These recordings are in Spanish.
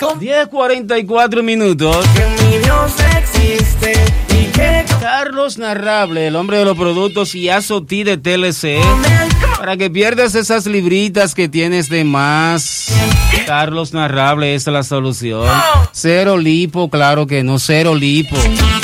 10:44 minutos. Que mi Dios existe y que Carlos Narrable, el hombre de los productos Yazotí de TLC, para que pierdas esas libritas que tienes de más. Carlos Narrable es la solución. Cero lipo, claro que no, cero lipo.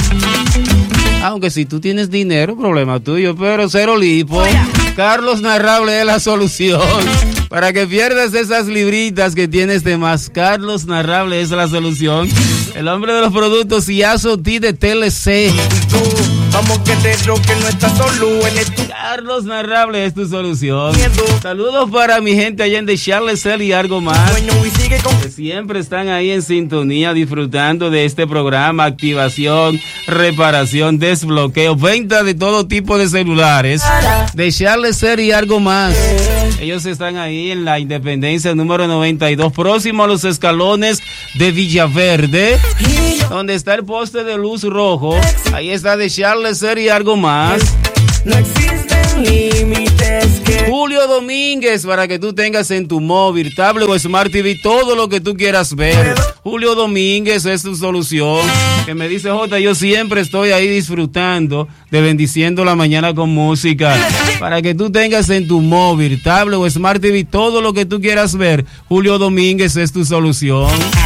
Aunque si tú tienes dinero, problema tuyo, pero cero lipo. Carlos Narrable es la solución. Para que pierdas esas libritas que tienes de más. Carlos Narrable es la solución. El hombre de los productos Yazotí de TLC. vamos que te roque, no estás solo en esto. Carlos Narrable es tu solución. Saludos para mi gente allá en de Charles L y algo más. Que siempre están ahí en sintonía disfrutando de este programa. Activación, reparación, desbloqueo, venta de todo tipo de celulares. De Charles L y algo más. Ellos están ahí en la Independencia número 92, próximo a los escalones de Villaverde, donde está el poste de luz rojo. Ahí está de Charles L y algo más. No existen límites que... Julio Domínguez, para que tú tengas en tu móvil, tablet o Smart TV todo lo que tú quieras ver. Julio Domínguez es tu solución. Que me dice, Jota, yo siempre estoy ahí disfrutando de Bendiciendo la Mañana con música. Para que tú tengas en tu móvil, tablet o Smart TV todo lo que tú quieras ver. Julio Domínguez es tu solución.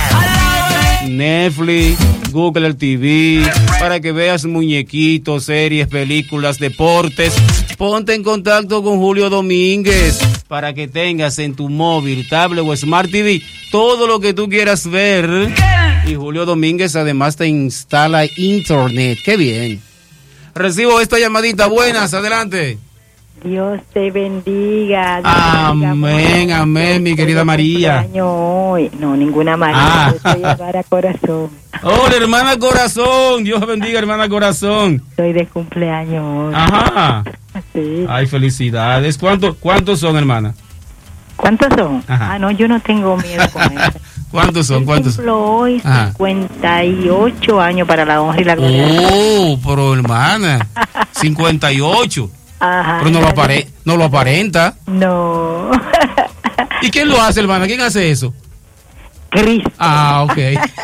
Netflix, Google TV, para que veas muñequitos, series, películas, deportes. Ponte en contacto con Julio Domínguez para que tengas en tu móvil, tablet o Smart TV todo lo que tú quieras ver. Y Julio Domínguez además te instala internet. ¡Qué bien! Recibo esta llamadita. Buenas, adelante. Dios te bendiga. Amén, amén, mi querida María. Hoy. No, ninguna María. Yo soy hermana Corazón. Hola, hermana Corazón. Dios bendiga, hermana Corazón. Soy de cumpleaños hoy. Ajá. Sí. Ay, felicidades. ¿Cuántos son, hermana? ¿Cuántos son? Ajá. Ah, no, yo no tengo miedo con eso. ¿Cuántos son? ¿Cuántos? Cumplo hoy 58 años para la honra y la gloria. Oh, pero hermana, 58. Ajá. Pero no lo aparenta. No. ¿Y quién lo hace, hermana? ¿Quién hace eso? Cristo. Ah, ok.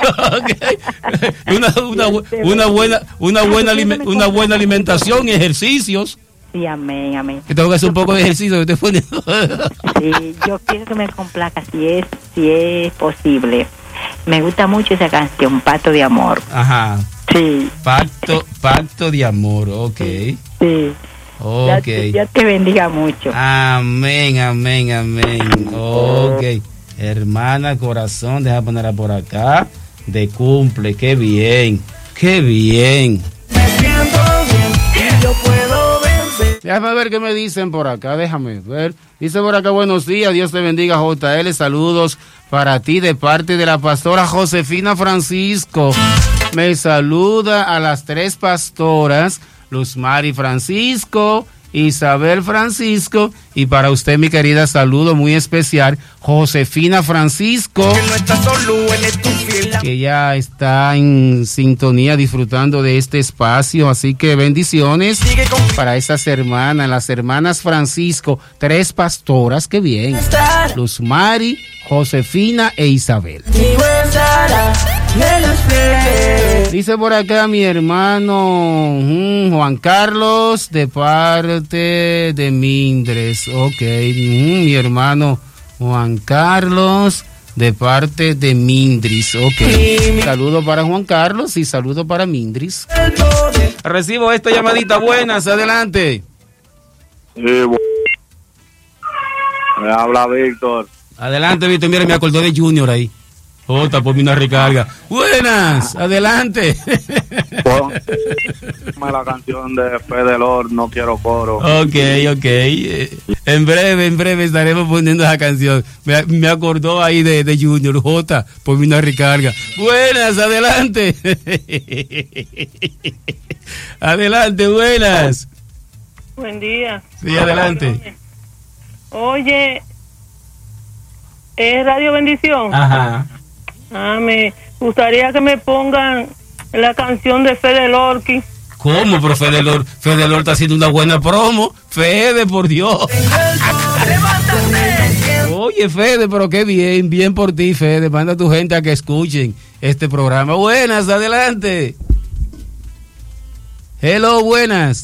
Una buena alimentación y ejercicios. Sí, amén, amén. Que tengo que hacer un poco de ejercicio. Sí, yo quiero que me complazca si es posible. Me gusta mucho esa canción, Pacto de Amor. Ajá. Sí. Pacto de amor, ok. Sí. Ok. Dios te bendiga mucho. Amén, amén, amén. Ok. Hermana Corazón, deja ponerla por acá. De cumple, qué bien. Qué bien. Me siento bien y yo puedo vencer. Déjame ver qué me dicen por acá, déjame ver. Dice por acá, buenos días, Dios te bendiga, JL. Saludos para ti de parte de la pastora Josefina Francisco. Me saluda a las 3 pastoras, Luz Mari Francisco, Isabel Francisco, y para usted, mi querida, saludo muy especial, Josefina Francisco, Que no estás solo en tu fiel. que ya está en sintonía disfrutando de este espacio, así que bendiciones para esas hermanas, las hermanas Francisco, 3 pastoras, qué bien, Luz Mari, Josefina e Isabel. Dice por acá mi hermano Juan Carlos de parte de Mindres. Ok, mi hermano Juan Carlos de parte de Mindris. Ok, saludo para Juan Carlos y saludo para Mindris. Recibo esta llamadita. Buenas, adelante. Me habla Víctor. Adelante, Víctor. Mira, me acordé de Junior ahí. Jota, ponme una recarga. Buenas, adelante. La canción de Fede Lord, No Quiero Coro. Ok. En breve estaremos poniendo esa canción. Me acordó ahí de Junior. Jota, ponme una recarga. Buenas, adelante. Adelante, buenas. Buen día. Sí, adelante. Oye, ¿es Radio Bendición? Ajá. Me gustaría que me pongan la canción de Fede Lorqui. ¿Cómo? Pero Fede Lord está haciendo una buena promo. Fede, por Dios. Oye, Fede, pero qué bien, bien por ti, Fede. Manda a tu gente a que escuchen este programa. Buenas, adelante. Hello, buenas.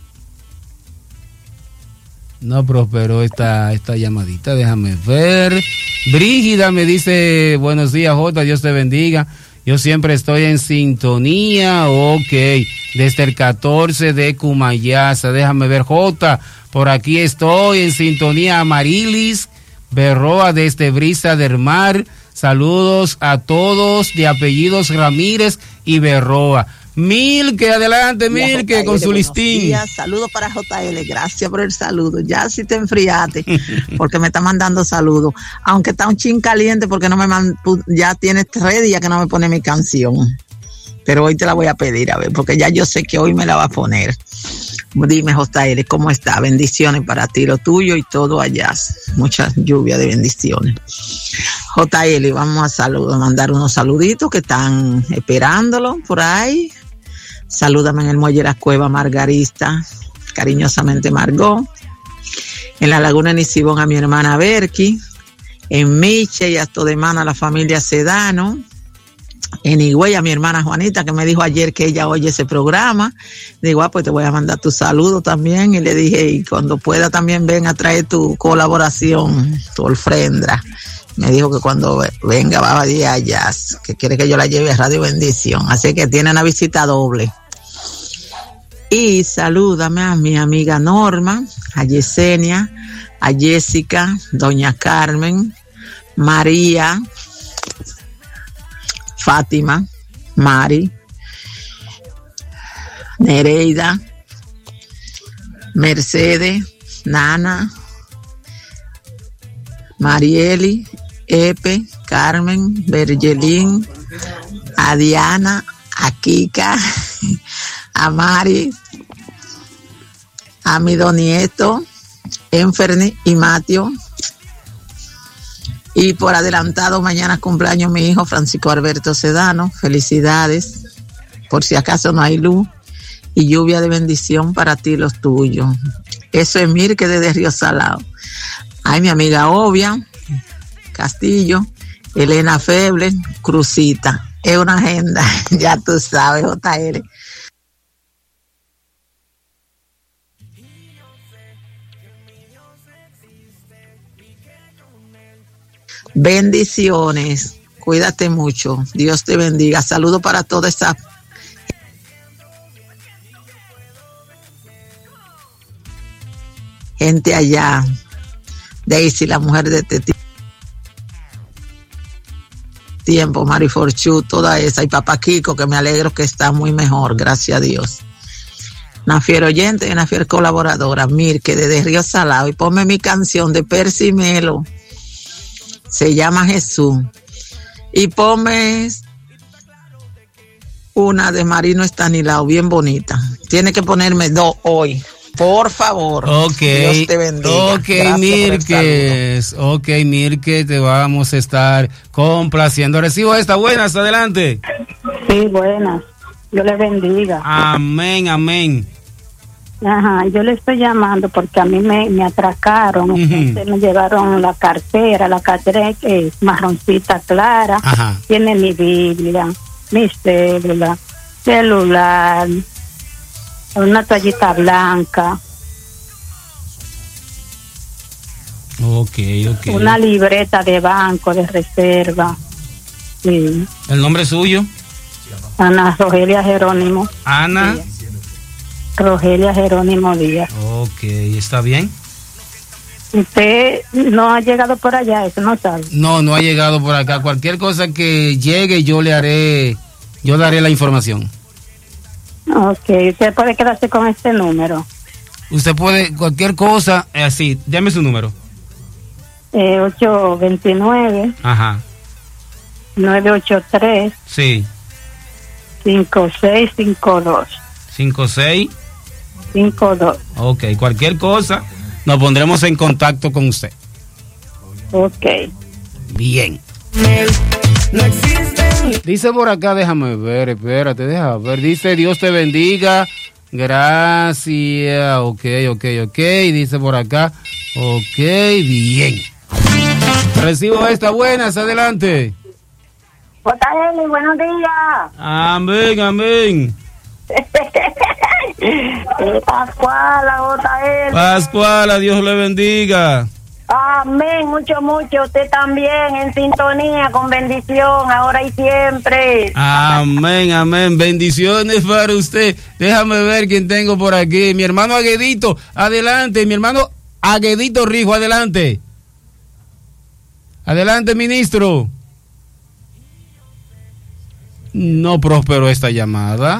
No prosperó esta llamadita, déjame ver. Brígida me dice, buenos días, Jota, Dios te bendiga. Yo siempre estoy en sintonía, ok, desde el 14 de Cumayasa, déjame ver, Jota, por aquí estoy en sintonía. Amarilis Berroa desde Brisa del Mar, saludos a todos de apellidos Ramírez y Berroa. Milke, adelante, Milke, con su listín. Saludos para JL, gracias por el saludo. Ya si te enfriaste, porque me está mandando saludos. Aunque está un chin caliente, porque no me ya tiene 3 días que no me pone mi canción. Pero hoy te la voy a pedir, a ver, porque ya yo sé que hoy me la va a poner. Dime, JL, ¿cómo está? Bendiciones para ti, lo tuyo y todo allá. Mucha lluvia de bendiciones. JL, vamos a mandar unos saluditos que están esperándolo por ahí. Salúdame en el Muelle La Cueva, Margarista, cariñosamente Margot. En la Laguna Nisibón a mi hermana Berky. En Miche y hasta de mano a la familia Sedano. En Higüey a mi hermana Juanita, que me dijo ayer que ella oye ese programa. Digo, pues te voy a mandar tu saludo también. Y le dije, y cuando pueda también ven a traer tu colaboración, tu ofrenda. Me dijo que cuando venga va a ir allá, que quiere que yo la lleve a Radio Bendición. Así que tiene una visita doble. Y salúdame a mi amiga Norma, a Yesenia, a Jessica, doña Carmen, María, Fátima, Mari, Nereida, Mercedes, Nana, Marieli, Epe, Carmen, Bergelín, a Diana, a Kika, a Mari, a mi don Nieto, Enferni y Mateo. Y por adelantado, mañana cumpleaños mi hijo Francisco Alberto Sedano. Felicidades. Por si acaso no hay luz. Y lluvia de bendición para ti y los tuyos. Eso es Mirque desde Río Salado. Ay, mi amiga Obvia, Castillo, Elena Feble, Crucita. Es una agenda, ya tú sabes, JL. Bendiciones, cuídate mucho, Dios te bendiga. Saludo para toda esa gente allá. Daisy, la mujer de este tiempo, Mari Forchu, toda esa, y Papá Kiko, que me alegro que está muy mejor, gracias a Dios. Una fiel oyente y una fiel colaboradora, Mirque desde Río Salado, y ponme mi canción de Percy Melo. Se llama Jesús. Y ponme una de Marino Estanislao, bien bonita. Tiene que ponerme 2 hoy, por favor. Ok. Dios te bendiga. Ok, Mirque. Ok, Mirque, te vamos a estar complaciendo. Recibo esta. Buenas, adelante. Sí, buenas. Dios le bendiga. Amén, amén. Ajá, yo le estoy llamando porque a mí me atracaron, entonces me llevaron la cartera es marroncita clara. Ajá. Tiene mi Biblia, mi cédula, celular, una toallita blanca, Okay. una libreta de banco de reserva. Sí. ¿El nombre suyo? Ana Rogelia Jerónimo. Ana Díaz. Rogelia Jerónimo Díaz. Ok, ¿está bien? Usted no ha llegado por allá, eso no sabe. No ha llegado por acá. Cualquier cosa que llegue, yo daré la información. Ok, usted puede quedarse con este número. Usted puede, cualquier cosa, así, llame su número. 829. Ajá. 983. Sí. 5652. 5652. Ok, cualquier cosa, nos pondremos en contacto con usted. Ok. Bien. Dice por acá, déjame ver, espérate, déjame ver. Dice, Dios te bendiga. Gracias. Ok. Dice por acá. Ok, bien. Recibo esta, buenas, adelante. JL, buenos días. Amén, amén. Pascuala, JL. Pascuala, Dios le bendiga. Amén, mucho. Usted también en sintonía, con bendición, ahora y siempre. Amén, amén. Bendiciones para usted. Déjame ver quién tengo por aquí. Mi hermano Aguedito, adelante. Mi hermano Aguedito Rijo, adelante. Adelante, ministro. No prosperó esta llamada.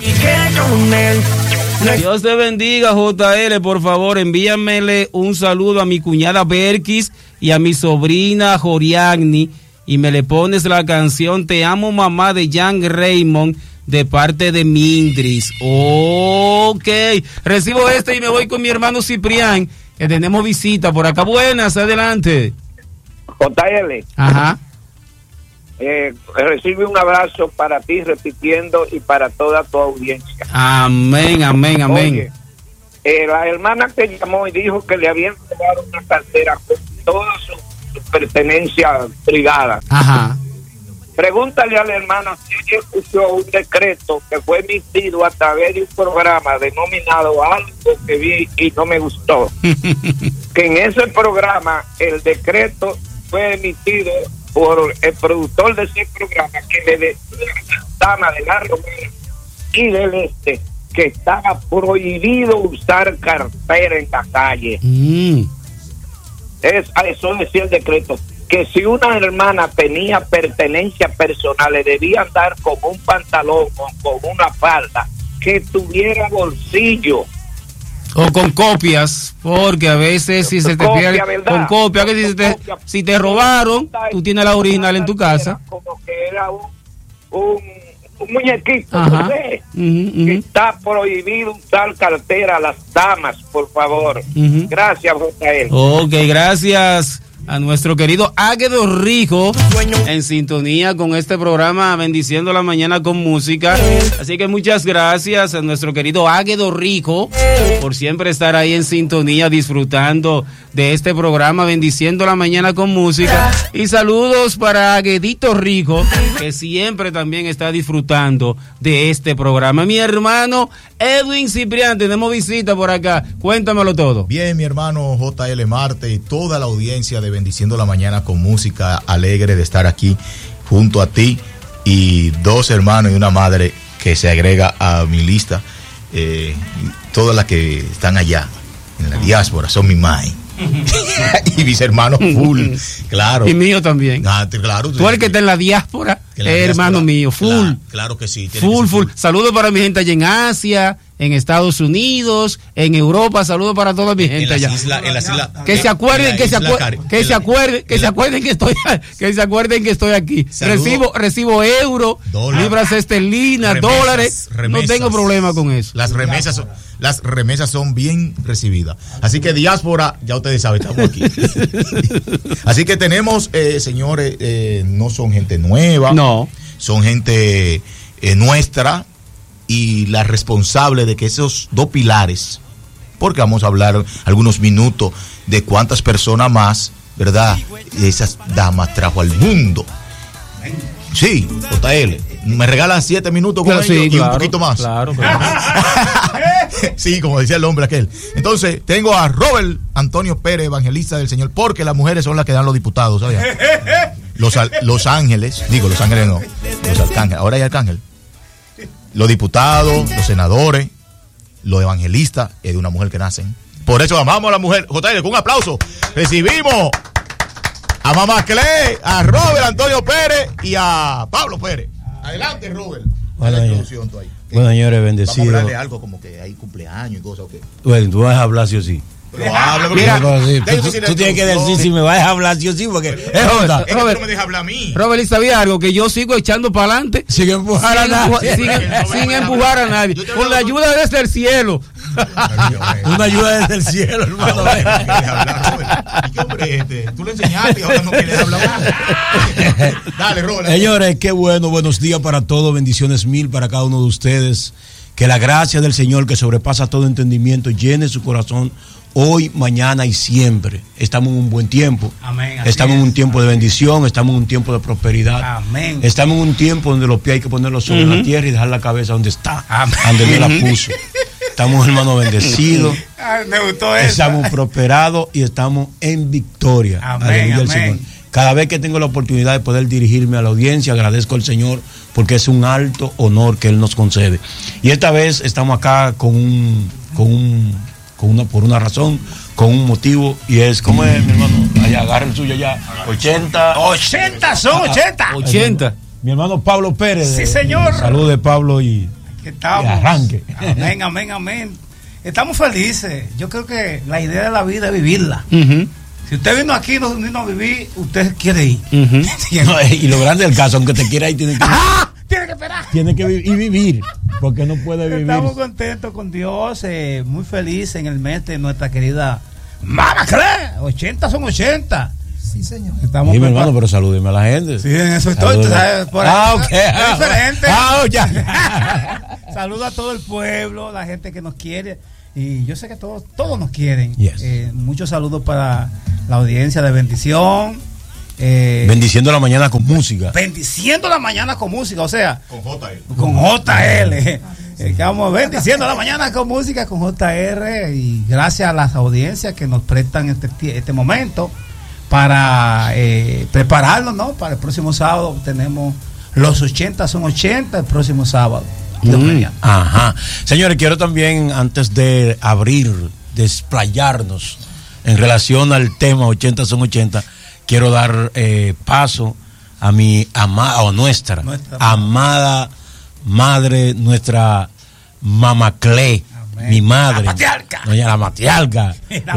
Dios te bendiga, JL. Por favor, envíamele un saludo a mi cuñada Berkis y a mi sobrina Joriagni. Y me le pones la canción Te amo mamá de Jan Raymond de parte de Mindris. Ok, recibo y me voy con mi hermano Ciprián, que tenemos visita por acá. Buenas, adelante. JL. Ajá. Recibe un abrazo para ti, repitiendo, y para toda tu audiencia. Amén, amén, amén. Oye, la hermana te llamó y dijo que le habían robado una cartera con toda su pertenencia privada. Ajá. Pregúntale a la hermana si ella escuchó un decreto que fue emitido a través de un programa denominado Algo que vi y no me gustó. Que en ese programa el decreto fue emitido por el productor de ese programa, que le decía a la dama de la Romera y del Este que estaba prohibido usar cartera en la calle. Eso decía el decreto, que si una hermana tenía pertenencia personal le debían dar con un pantalón o con una falda que tuviera bolsillo. O con copias, porque a veces si se te pierde con copia, que si te robaron, tú tienes la original en tu casa. Como que era un muñequito, no sé, que está prohibido usar cartera a las damas, por favor. Gracias, JL. Ok, gracias a nuestro querido Águedo Rijo, en sintonía con este programa Bendiciendo la Mañana con Música. Así que muchas gracias a nuestro querido Águedo Rijo por siempre estar ahí en sintonía, disfrutando de este programa Bendiciendo la Mañana con Música. Y saludos para Aguedito Rijo, que siempre también está disfrutando de este programa. Mi hermano Edwin Ciprián, tenemos visita por acá, cuéntamelo todo. Bien, mi hermano JL Marte y toda la audiencia de Bendiciendo la Mañana con Música, alegre de estar aquí junto a ti y dos hermanos y una madre que se agrega a mi lista. Todas las que están allá en la diáspora son mi mai. Y mis hermanos full, claro. Y mío también. Claro. Tú el que está en la diáspora, hermano mío, full. Claro que sí. Full. Saludos para mi gente allá en Asia, en Estados Unidos, en Europa. Saludos para toda mi gente allá. En las islas. Que se acuerden que estoy aquí. Recibo euros, libras esterlinas, dólares. No tengo problema con eso. Las remesas son bien recibidas. Así que diáspora, ya ustedes saben, estamos aquí. Así que tenemos, señores, no son gente nueva. No. Son gente nuestra y la responsable de que esos dos pilares, porque vamos a hablar algunos minutos de cuántas personas más, ¿verdad? Esas damas trajo al mundo. Sí, JL, me regalan 7 minutos con ellos y un poquito más. Claro. Sí, como decía el hombre aquel. Entonces, tengo a Robert Antonio Pérez, evangelista del Señor, porque las mujeres son las que dan los diputados, ¿sabes? Los ángeles, los ángeles no, los arcángeles, ahora hay arcángel. Los diputados, los senadores, los evangelistas, es de una mujer que nacen. Por eso amamos a la mujer. JL, con un aplauso, recibimos a Mamá Cle, a Robert Antonio Pérez y a Pablo Pérez. Adelante, Robert. Bueno, señores, bendecidos. Vamos a hablarle algo como que hay cumpleaños y cosas. Okay. Bueno, tú vas a hablar sí o sí. Pero habla, mira, tú tienes que decir si me vas a hablar sí o sí, porque es que tú no me dejas hablar a mí. Robert, ¿y sabía algo? Que yo sigo echando para adelante sin empujar a nadie. Sin empujar a nadie. Con la ayuda desde el cielo. Una ayuda desde el cielo, hermano. ¿Y qué hombre tú le enseñaste y ahora no quieres hablar? Dale, Robert. Señores, qué bueno. Buenos días para todos. Bendiciones mil para cada uno de ustedes. Que la gracia del Señor, que sobrepasa todo entendimiento, llene su corazón hoy, mañana y siempre. Estamos en un buen tiempo. Amén. Estamos en un tiempo de bendición, estamos en un tiempo de prosperidad. Amén. Estamos en un tiempo donde los pies hay que ponerlos sobre la tierra y dejar la cabeza donde está, Amén. donde Dios la puso. Estamos, hermanos, bendecidos. Me gustó eso. Estamos prosperados y estamos en victoria. Amén, Aleluya al amén. Señor. Cada vez que tengo la oportunidad de poder dirigirme a la audiencia, agradezco al Señor porque es un alto honor que Él nos concede. Y esta vez estamos acá por una razón, con un motivo, y es, ¿cómo es, mi hermano? Allá, agarra el suyo allá. 80. 80 son 80. 80. Mi hermano Pablo Pérez. Sí, señor. Salud de Pablo y Estamos. arranque. Amén, amén, amén. Estamos felices. Yo creo que la idea de la vida es vivirla. Si usted vino aquí no vino a vivir, usted quiere ir. No, y lo grande del caso, aunque te quiera ir, tiene que Tiene que esperar. Tiene que vivir, porque no puede vivir. Estamos contentos con Dios, muy felices en el mes de nuestra querida Mama Clay. 80 son 80. Sí, señor. Estamos Sí, mi hermano, pero salúdeme a la gente. Sí, en eso estoy. Salúdeme. ¿Sabes? Por Ok. es diferente. Ya. Saludo a todo el pueblo, la gente que nos quiere. Y yo sé que todos nos quieren. Yes. Muchos saludos para la audiencia de bendición. Bendiciendo la mañana con música. Bendiciendo la mañana con música, o sea, Con JL. con JL. Que vamos bendiciendo la mañana con música con JR. Y gracias a las audiencias que nos prestan este momento para prepararnos, ¿no? Para el próximo sábado tenemos los 80 son 80 el próximo sábado. Ajá. Señores, quiero también, antes de abrir, desplayarnos en relación al tema 80 son 80, quiero dar paso a mi amada, o nuestra amada madre, nuestra Mama Clay, mi madre. La matriarca. Doña la matriarca.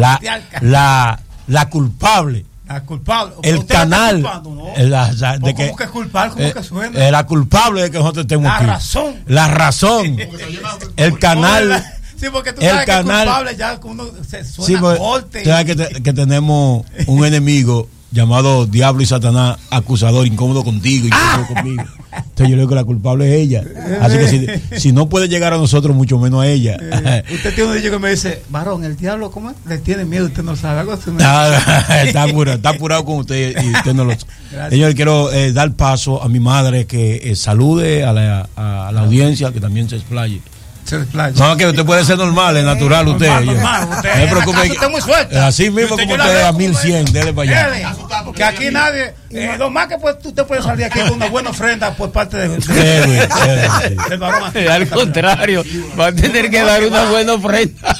La culpable. La culpable. El Usted canal. está culpando, ¿no? ¿Cómo que es culpable? ¿Cómo que suena? La culpable de que nosotros estemos La aquí. razón. La razón. El canal. Sí, porque tú el sabes canal, que culpable ya uno se suena sí, porque, corte. tú sabes que tenemos un enemigo llamado Diablo y Satanás, acusador, incómodo contigo, incómodo conmigo. Entonces yo le digo que la culpable es ella. Así que si no puede llegar a nosotros, mucho menos a ella. Usted tiene un dicho que me dice, varón, el diablo, ¿cómo es? Le tiene miedo, usted no sabe. Algo así. Está apurado con usted y usted no lo sabe. Señor, quiero dar paso a mi madre que salude a la audiencia, que también se explaye. No, que usted puede ser normal, es natural usted. Normal, usted, no me preocupe. usted es muy suelta. Así mismo como usted es a 1100, dele para allá. Que aquí nadie, lo más que usted puede salir aquí con una buena ofrenda por parte del varón. Al contrario, va a tener que dar una buena ofrenda.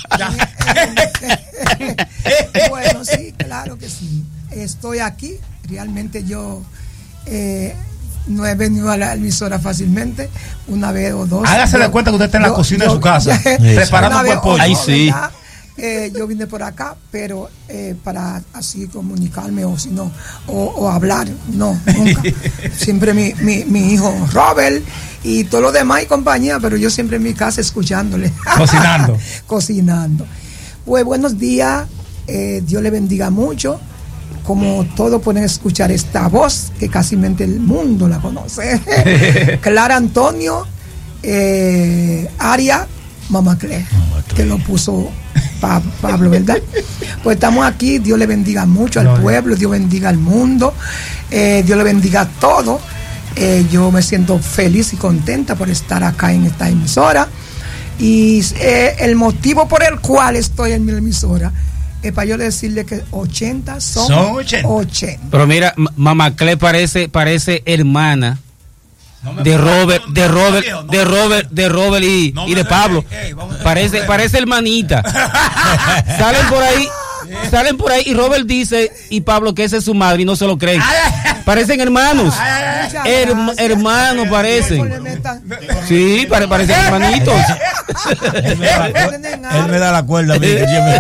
Bueno, sí, claro que sí. Estoy aquí, realmente yo no he venido a la emisora fácilmente, una vez o dos. Hágase de cuenta que usted está en la cocina de su casa, preparando un buen pollo. Ahí sí. Yo vine por acá, pero para así comunicarme o si no, o hablar, no, nunca. Siempre mi hijo Robert y todo lo demás y compañía, pero yo siempre en mi casa escuchándole. Cocinando. Cocinando. Pues buenos días, Dios le bendiga mucho. Como todos pueden escuchar esta voz, que casi el mundo la conoce. Clara Antonio, Aria, Mama Clay, que lo puso Pablo, ¿verdad? Pues estamos aquí, Dios le bendiga mucho al pueblo, Dios bendiga al mundo, Dios le bendiga a todo. Yo me siento feliz y contenta por estar acá en esta emisora. Y el motivo por el cual estoy en mi emisora es para yo decirle que 80 son 80. Pero mira, Mama Clay parece hermana de Robert y de Pablo. Parece hermanita. Salen por ahí y Robert dice y Pablo que esa es su madre y no se lo creen. Parecen hermanos. Hermanos parecen. Sí, parecen hermanitos. Él me da la cuerda a mí.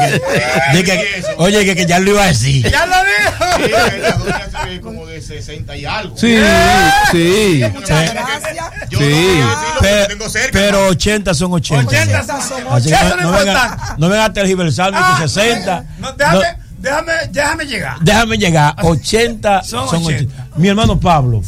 Oye, que ya lo iba a decir. Ya lo dijo. Como de 60 y algo. Sí. Muchas gracias. Pero 80 son 80. 80 son 80. Así que no venga a tergiversarme que 60. Déjame llegar. Déjame llegar. 80 son 80. Mi hermano Pablo.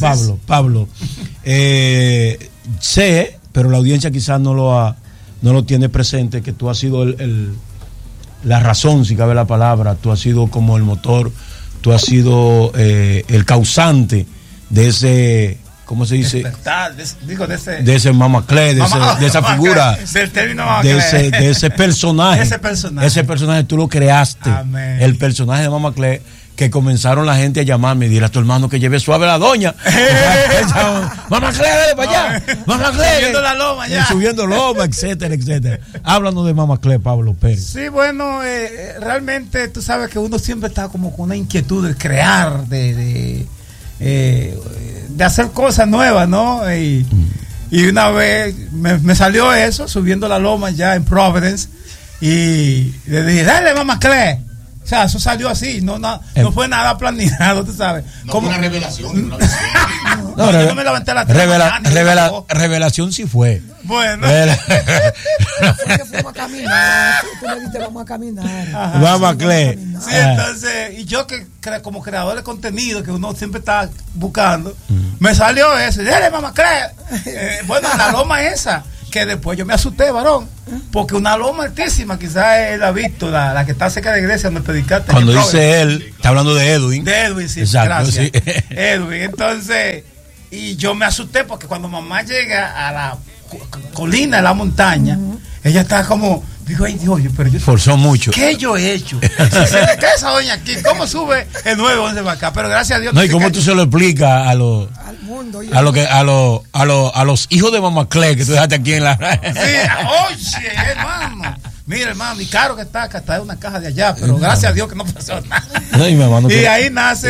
Sé, pero la audiencia quizás no lo tiene presente, que tú has sido la razón, si cabe la palabra, tú has sido como el motor, tú has sido el causante de ese, ¿cómo se dice? De ese Mama Clay, de esa figura, de ese personaje. Ese personaje tú lo creaste. Amén. El personaje de Mama Clay, que comenzaron la gente a llamarme y decir a tu hermano que lleve suave a la doña. Mama Clay, dale para allá. Mama Clay. Subiendo la loma ya. Subiendo loma, etcétera, etcétera. Háblanos de Mama Clay, Pablo Pérez. Sí, bueno, realmente tú sabes que uno siempre está como con una inquietud de crear, de hacer cosas nuevas, ¿no? Y una vez me salió eso, subiendo la loma ya en Providence, y le dije, dale, Mama Clay. O sea, eso salió así, no fue nada planeado, tú sabes. No como una revelación. No, yo me levanté la revelación sí fue. Bueno. Fuimos a caminar, tú le dijiste vamos a caminar. Vamos a Clay. Sí, entonces, y yo que como creador de contenido, que uno siempre está buscando, me salió eso, dale, Mama Clay. Bueno, la loma esa, que después yo me asusté, varón, porque una loma altísima, quizás él ha visto, la que está cerca de la iglesia donde predicaste. Cuando dice él, está hablando de Edwin. De Edwin, sí, exacto, gracias. Sí. Edwin, entonces, y yo me asusté porque cuando mamá llega a la colina de la montaña, ella está como, digo, ay Dios, pero yo forzó mucho. ¿Qué yo he hecho? ¿Qué es esa doña aquí? ¿Cómo sube el 911 para acá? Pero gracias a Dios. No, ¿y cómo tú se lo explicas a los a los hijos de Mama Clay que tú dejaste aquí en la sí, oye, hermano. Mira, hermano, y caro que está de una caja de allá, pero gracias a Dios que no pasó nada. No, y ahí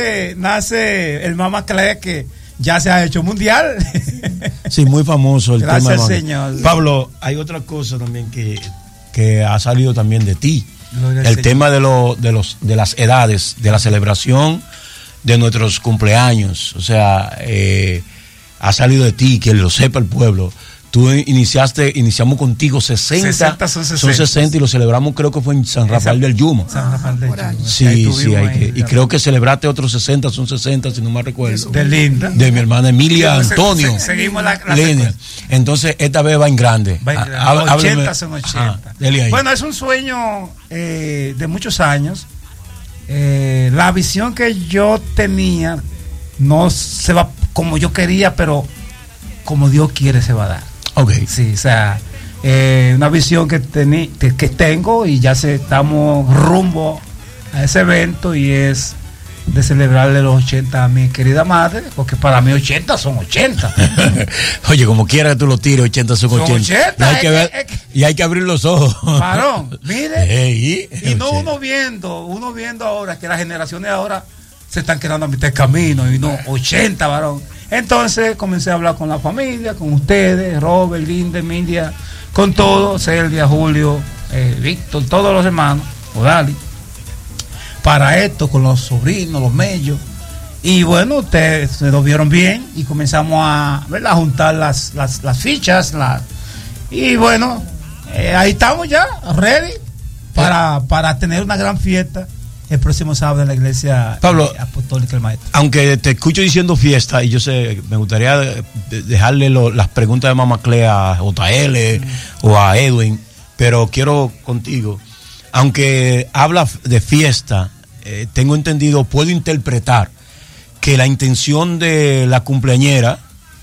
nace el Mama Clay que ya se ha hecho mundial. Sí, muy famoso el gracias, tema. Gracias, Señor. Pablo, hay otra cosa también que ha salido también de ti. Gloria el tema de las edades, de la celebración de nuestros cumpleaños. O sea, ha salido de ti, que lo sepa el pueblo. Tú iniciamos contigo 60 son 60 y lo celebramos, creo que fue en San Rafael del Yuma. San Rafael del Yuma. Sí, y creo que celebraste otros 60, son 60 si no me recuerdo. De Linda. De mi hermana Emilia Antonio. Seguimos la línea. Entonces, esta vez va en grande. 80 son 80. Bueno, es un sueño de muchos años. La visión que yo tenía no se va como yo quería, pero como Dios quiere se va a dar. Okay. Sí, o sea, una visión que tengo y ya estamos rumbo a ese evento y es de celebrarle los 80 a mi querida madre, porque para mí 80 son 80. Oye, como quiera que tú lo tires, 80 son 80. Y hay que abrir los ojos. Varón, mire. Y no uno viendo ahora que las generaciones ahora se están quedando a mitad de camino y no 80, varón. Entonces comencé a hablar con la familia, con ustedes, Robert, Linda, Emilia, con todos, Celia, Julio, Víctor, todos los hermanos, Odali, para esto, con los sobrinos, los mellos. Y bueno, ustedes se lo vieron bien y comenzamos a juntar las fichas. Y bueno, ahí estamos ya, ready para tener una gran fiesta el próximo sábado en la iglesia Pablo, apostólica del Maestro. Aunque te escucho diciendo fiesta, y yo sé, me gustaría dejarle las preguntas de Mama Clay a JL o a Edwin, pero quiero contigo, aunque habla de fiesta, tengo entendido, puedo interpretar que la intención de la cumpleañera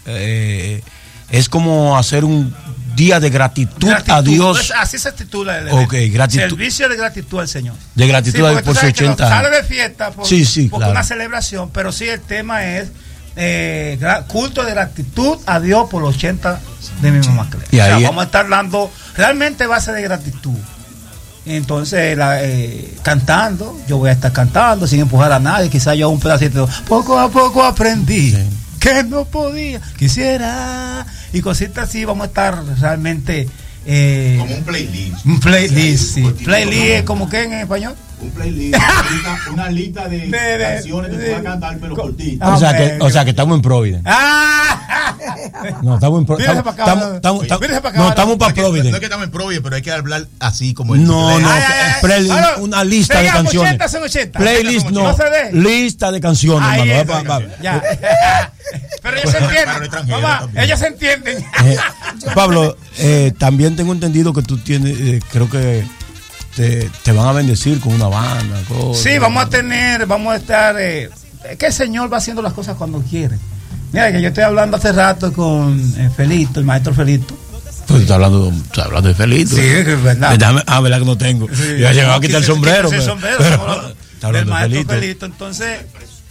es como hacer un día de gratitud a Dios. Así se titula el gratitud. Servicio de gratitud al Señor. De gratitud por sus 80 años. Sale de fiesta por claro. Una celebración, pero sí el tema es culto de gratitud a Dios por los 80 de mi Mama Clay. Y ahí vamos a estar dando realmente base de gratitud. Entonces, cantando, yo voy a estar cantando sin empujar a nadie, quizás yo un pedacito, poco a poco aprendí que no podía, quisiera, y cositas así. Vamos a estar realmente como un playlist. Un playlist, sí. Playlist es como que en español. Un playlist, una lista de canciones que se van a cantar, pero cortitas. O sea que estamos en Providence. No, estamos en Providence. No, estamos para Providence. No es que estamos en Providence, pero hay que hablar así como una lista de canciones. 80 son 80. Playlist no, lista de canciones, hermano. Ya. Pero ellos se entienden. Mamá, ellos se entienden. Pablo, también tengo entendido que tú tienes, creo que te van a bendecir con una banda. Cosas. Sí, vamos a estar. Es que el Señor va haciendo las cosas cuando quiere. Mira, que yo estoy hablando hace rato con Felito, el maestro Felito. Pues estás hablando de Felito. Sí, es verdad. Verdad que no tengo. Sí, yo he llegado a quitar el sombrero. El sombrero del maestro Felito. Entonces,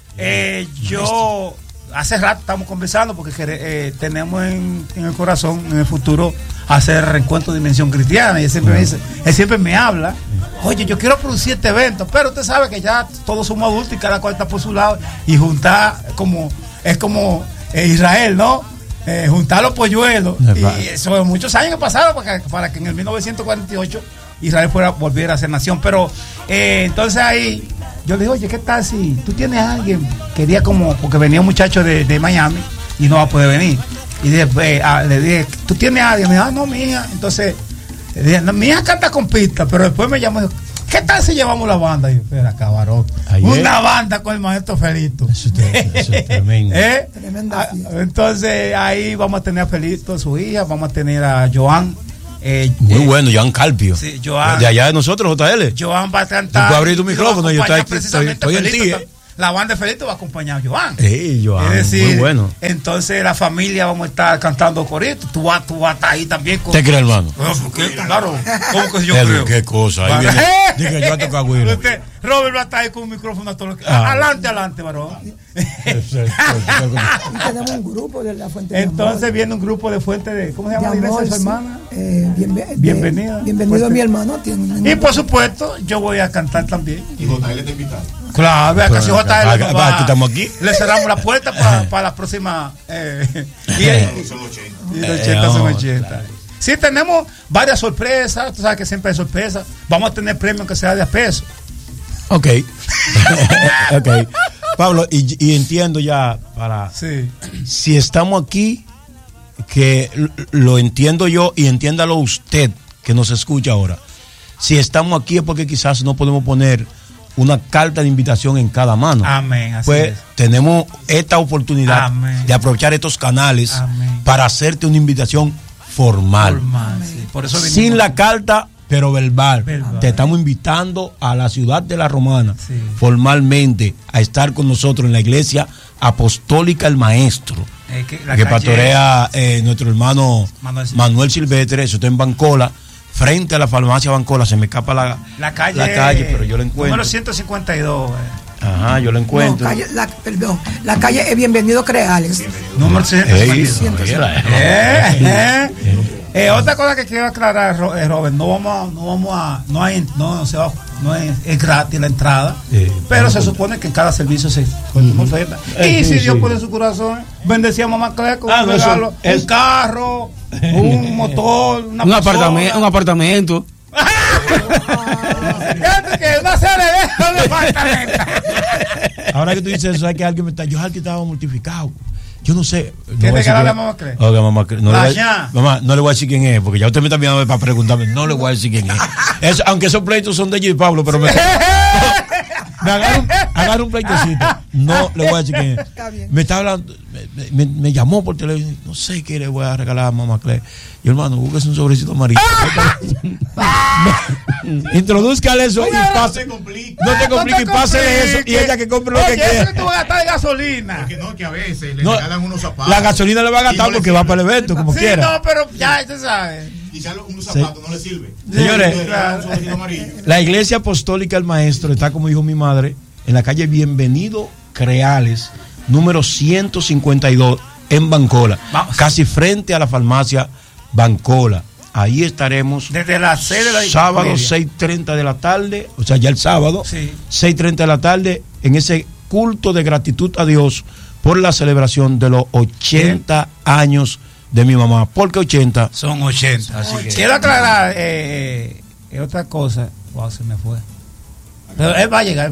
yo hace rato estamos conversando porque tenemos en el corazón, en el futuro, hacer reencuentro de Dimensión Cristiana. Y él siempre me dice, él siempre me habla. Oye, yo quiero producir este evento, pero usted sabe que ya todos somos adultos y cada cual está por su lado. Y juntar es como Israel, ¿no? Juntar los polluelos. Y eso muchos años que pasaron para que en el 1948 Israel volviera a ser nación. Pero entonces ahí yo le dije, oye, ¿qué tal si tú tienes a alguien? Quería porque venía un muchacho de Miami y no va a poder venir. Y después le dije, ¿tú tienes a alguien? Me dijo, no, mi hija. Entonces le dije, no, mi hija canta con pista, pero después me llamó y dijo, ¿qué tal si llevamos la banda? Y yo, espera, cabrón. Una banda con el maestro Felito. Eso es tremendo. Tremenda. Entonces ahí vamos a tener a Felito, su hija, vamos a tener a Joan. Muy bueno, Joan Carpio. Sí, Joan. De allá de nosotros, JL. Joan va a cantar. Tú puedes abrir tu micrófono, yo estoy en ti. La banda de Felito va a acompañar a Joan. Sí, Joan, es decir, muy bueno. Entonces la familia vamos a estar cantando corito. Tú vas a estar ahí también. ¿Te crees, hermano? Claro. ¿Cómo que yo creo? ¿Qué cosa? Ahí viene. Dije, yo a tocar güiro. Robert va a estar ahí con un micrófono a todo lo que... Adelante, varón. Tenemos un grupo de la Fuente de Entonces viene un grupo de Fuente de... ¿Cómo se llama la iglesia de su hermana? Bienvenida. Bienvenido a mi hermano. Y por supuesto, yo voy a cantar también. Y JL te invitado. Claro, vea, casi JL. Estamos aquí. Le cerramos la puerta para las próximas. Son 80. Y los 80 son 80. Sí, tenemos varias sorpresas. Tú sabes que siempre hay sorpresas. Vamos a tener premios que sea de peso. Ok. Ok. Pablo, y entiendo ya para. Sí. Si estamos aquí, que lo entiendo yo y entiéndalo usted que nos escucha ahora. Si estamos aquí es porque quizás no podemos poner una carta de invitación en cada mano. Amén. Así pues es. tenemos esta oportunidad Amén. de aprovechar estos canales Amén. para hacerte una invitación formal. Sí. Por eso sin la carta, pero verbal. Te estamos invitando a la ciudad de La Romana, formalmente, a estar con nosotros en la iglesia apostólica El Maestro, que pastorea nuestro hermano Manuel Silvestre. Eso está en Bancola, frente a la farmacia Bancola. Se me escapa la calle, pero yo la encuentro. Número 152. Ajá, yo la encuentro. No, la calle es Bienvenido Creales. Número 152. Otra cosa que quiero aclarar, Robert, no es gratis la entrada, pero se supone que en cada servicio se oferta. Y si Dios pone en su corazón, bendecía a Mamá Claire con un regalo, un carro, un motor, un apartamento. Una serie de apartamentos. Ahora que tú dices eso, hay que alguien me está. Yo estaba mortificado. Yo no sé. ¿Qué regalarle a Mamá Claire? Mamá Claire. Mamá, no le voy a decir quién es, porque ya usted me está mirando para preguntarme. No le voy a decir quién es. Aunque esos pleitos son de ella y Pablo, pero me agarra un pleitecito. No le voy a decir quién es. Me está hablando, me llamó por teléfono. No sé qué le voy a regalar a Mamá Claire. Y hermano, búsquese un sobrecito amarillo. Introdúzcale eso y pase. No te compliques y pásele eso. Y ella que compre lo que quiera. Eso que tú vas a gastar de gasolina. Porque no, que a veces le regalan unos zapatos. La gasolina le va a gastar porque va para el evento, como quiera. No, pero ya, usted sabe. Quizás unos zapatos no le sirven. Señores, la iglesia apostólica El Maestro está, como dijo mi madre, en la calle Bienvenido Creales, número 152, en Bancola. Casi frente a la farmacia Bancola. Ahí estaremos desde las 6 de la sábado 6:30 de la tarde, o sea, ya el sábado, 6:30 de la tarde, en ese culto de gratitud a Dios por la celebración de los 80 años de mi mamá. ¿Por qué 80? Son 80. Así que quiero aclarar otra cosa. Wow, se me fue. Pero él va a llegar.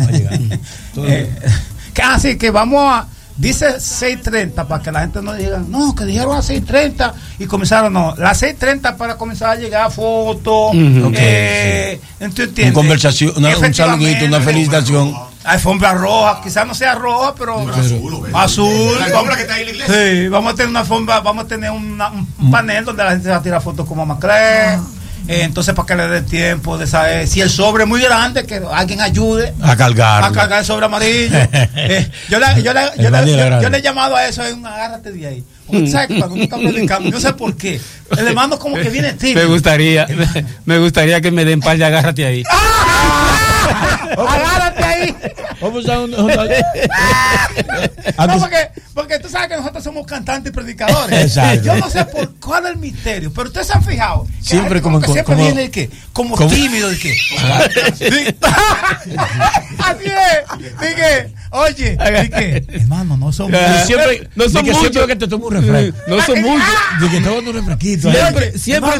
Así que vamos a... Dice 6:30 para que la gente no diga, no, que dijeron a 6:30 y comenzaron, no, las 6:30 para comenzar a llegar fotos, una conversación, un saludito, una felicitación. Alfombra roja, quizás no sea roja, pero azul. La alfombra que está ahí en la iglesia. Sí, vamos a tener una alfombra, vamos a tener un panel donde la gente va a tirar fotos con Mamá Claire. Entonces, para que le dé tiempo de saber si el sobre es muy grande, que alguien ayude a cargar el sobre amarillo. Yo le he llamado a eso un agárrate de ahí. Porque tú sabes que cuando uno está predicando, no sé por qué, el hermano como que viene tímido. Me gustaría que me den par de agárrate ahí. Agárrate ahí. Vamos a no, porque tú sabes que nosotros somos cantantes y predicadores. Exacto. Yo no sé por cuál es el misterio, pero ustedes se han fijado. Siempre como viene el que, como tímido, el que. Así es. Dije, oye, dije, hermano, no somos siempre, no son muchos. Siempre que te tomo un refresco. No son muchos. De que te tomo un refresquito. Siempre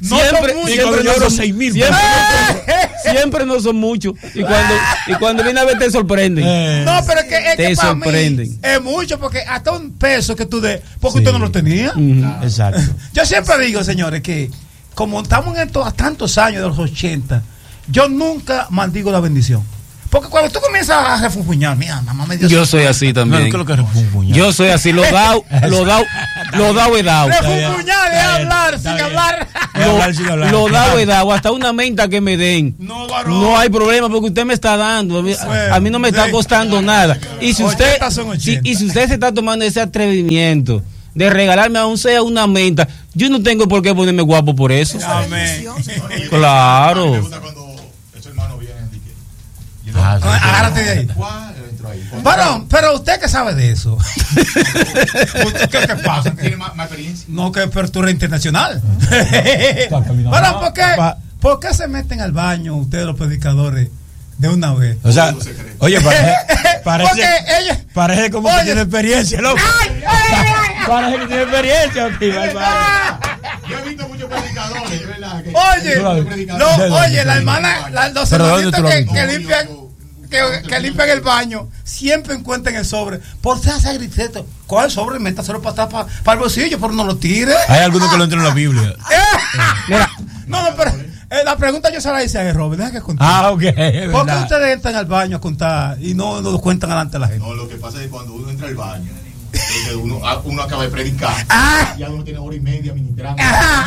no son muchos. Y cuando viene a ver te sorprenden. No, pero es que te para sorprenden. Mí es mucho, porque hasta un peso que tú des, porque usted no lo tenía. Exacto. Yo siempre digo, señores, que como estamos en tantos años de los 80, yo nunca maldigo la bendición. Porque cuando tú comienzas a refunfuñar, mira, mamá me dio. Yo soy así también. Yo soy así, lo dao he dao. Refunfuñar es hablar sin hablar. Lo dao he dao, hasta una menta que me den. No hay problema porque usted me está dando. A mí no me está costando nada. Y si usted se está tomando ese atrevimiento de regalarme aún sea una menta, yo no tengo por qué ponerme guapo por eso. Amén. Claro. Agárrate de ahí. Pero usted que sabe de eso. ¿Qué pasa? ¿Tiene más experiencia? No, que apertura internacional. ¿Por qué se meten al baño ustedes los predicadores de una vez? O sea, oye, parece como que tiene experiencia, loco. Parece que tiene experiencia. Yo he visto muchos predicadores, ¿verdad? Oye, la hermana, los hermanitos que limpian el baño, siempre encuentran el sobre. Por si hace griteto, ¿cuál sobre? Métaselo para atrás, para el bolsillo, pero no lo tire. Hay algunos que lo entran en la Biblia. No, pero la pregunta yo se la hice a Robert, deja que contar. Ok. ¿Por qué ustedes entran al baño a contar y no lo cuentan delante de la gente? No, lo que pasa es que cuando uno entra al baño, uno acaba de predicar, ya uno tiene hora y media ministrando.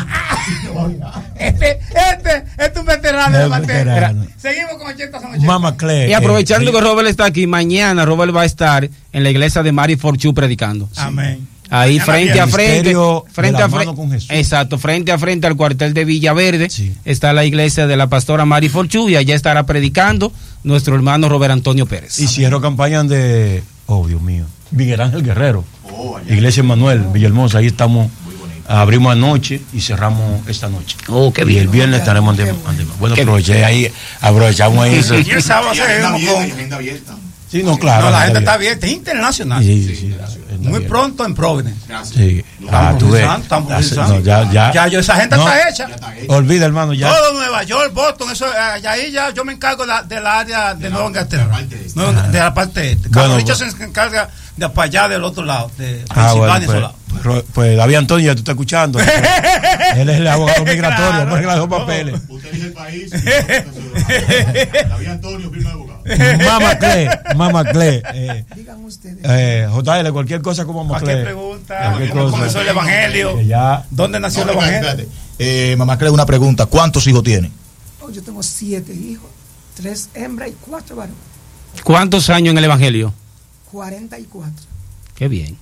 Este es un veterano de materia. Seguimos con 80 son 80. Mama Clay. Y aprovechando que Robert está aquí, mañana Robert va a estar en la iglesia de Mary Forchu predicando. Amén. Ahí frente a frente, Exacto, frente a frente al cuartel de Villaverde, está la iglesia de la pastora Mary Forchu y allá estará predicando nuestro hermano Robert Antonio Pérez. Y cierro campaña de, oh Dios mío, Miguel Ángel Guerrero, Iglesia Manuel, Villahermosa, ahí estamos, abrimos anoche y cerramos esta noche. Oh, qué bien. Y el viernes estaremos bueno, aprovechamos ahí. Y el sábado agenda abierta. Sí, no, claro. No, la gente está abierta, es internacional. Sí, muy pronto en Providence. Sí. Tú ves. Ya, esa gente está hecha. Olvida, hermano, ya. Todo Nueva York, Boston, eso, ahí ya yo me encargo del área de Nueva Inglaterra. De la parte este. Carlos Dicho se encarga de para allá del otro lado, de Pensilvania. Pues David Antonio, ya tú estás escuchando. Él es el abogado migratorio, no arregla los papeles. Usted elige el país. David Antonio, firma de abogado. Mamá Cle. Digan ustedes. JL, cualquier cosa como Mamá Cle. Cualquier pregunta. ¿Cómo comenzó el evangelio? ¿Dónde nació el evangelio? Mamá Cle, una pregunta. ¿Cuántos hijos tiene? Yo tengo 7 hijos, 3 hembras y 4 varones. ¿Cuántos años en el evangelio? 44. Qué bien.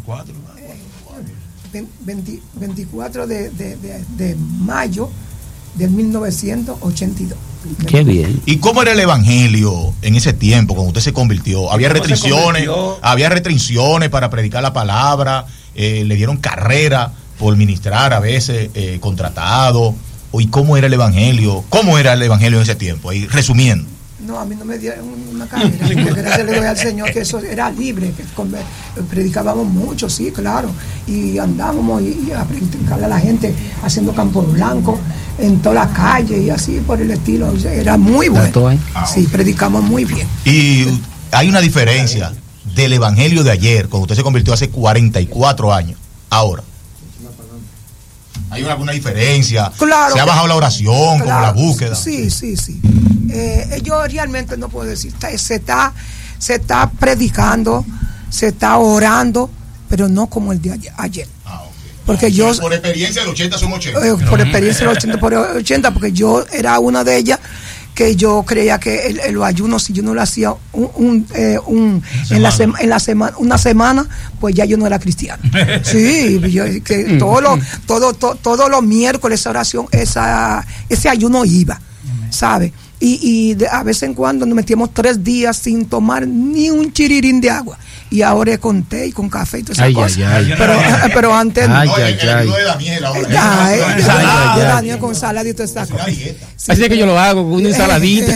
24 de mayo del 1982. Qué bien. ¿Y cómo era el evangelio en ese tiempo cuando usted se convirtió? ¿Había restricciones para predicar la palabra? ¿Le dieron carrera por ministrar a veces contratado? ¿Y cómo era el evangelio? ¿Cómo era el evangelio en ese tiempo? Ahí resumiendo. No, a mí no me dieron una carrera. Gracias le doy al Señor que eso era libre, que predicábamos mucho, sí, claro. Y andábamos y a predicarle a la gente haciendo campo blanco en toda la calle y así por el estilo. O sea, era muy bueno. Sí, predicamos muy bien. Y hay una diferencia del evangelio de ayer, cuando usted se convirtió hace 44 años, ahora. ¿Hay alguna diferencia? Claro. ¿Se ha bajado la oración, como la búsqueda? Sí. Yo realmente no puedo decir. Se está predicando, se está orando, pero no como el de ayer. Porque yo... Por experiencia del 80 son 80. Por experiencia del 80 por 80, porque yo era una de ellas que yo creía que los ayunos, si yo no lo hacía en la semana, una semana, pues ya yo no era cristiano. Sí, yo, que todos los miércoles esa oración, ese ayuno iba, ¿sabe? Y a vez en cuando nos metíamos 3 días sin tomar ni un chirirín de agua. Y ahora con té y con café y todas esas cosas. Pero antes no. De Daniel ahora. Daniel con salada y todas esas cosas. Así es que yo lo hago con una ensaladita.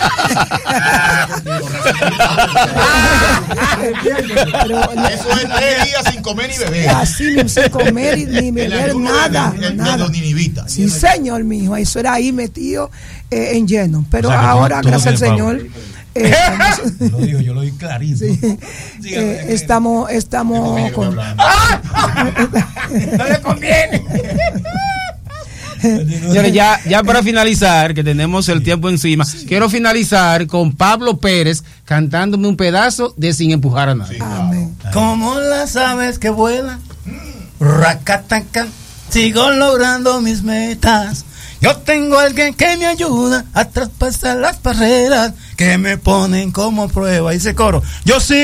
Eso es 3 días sin comer ni beber. Así, sin comer ni beber nada. Sí, señor, mijo. Eso era ahí metido en lleno. Pero ahora, gracias al Señor. Yo lo digo clarísimo. Sí, estamos con... No le conviene. Señores, ya para finalizar, que tenemos el tiempo encima, quiero finalizar con Pablo Pérez cantándome un pedazo de Sin Empujar a Nadie. Amén. Como las aves que vuelan, racatacan, sigo logrando mis metas. Yo tengo a alguien que me ayuda a traspasar las barreras que me ponen como prueba. Dice coro, yo sí.